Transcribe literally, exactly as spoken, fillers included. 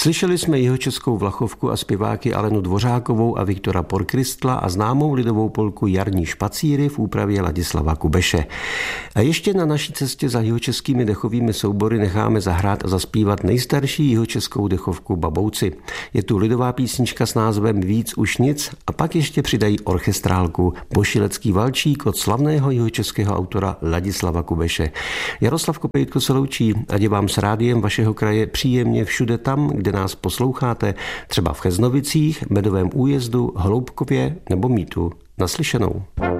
Slyšeli jsme jihočeskou Vlachovku a zpěváky Alenu Dvořákovou a Viktora Porkristla a známou lidovou polku Jarní špacíry v úpravě Ladislava Kubeše. A ještě na naší cestě za jihočeskými dechovými soubory necháme zahrát a zaspívat nejstarší jihočeskou dechovku Babouci. Je tu lidová písnička s názvem Víc už nic a pak ještě přidají orchestrálku Bošilecký valčík od slavného jihočeského autora Ladislava Kubeše. Jaroslav Kopejtko se loučí, ať je vám s rádiem vašeho kraje příjemně všude tam, kde nás posloucháte, třeba v Cheznovicích, Medovém Újezdu, Hloubkově nebo Mítu. Naslyšenou.